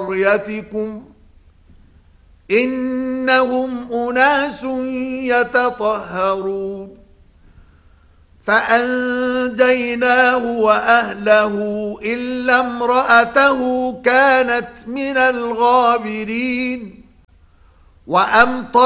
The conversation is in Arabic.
قريتكم إنهم أناس يتطهرون فأنجيناه وأهله إلا امرأته كانت من الغابرين وأمطر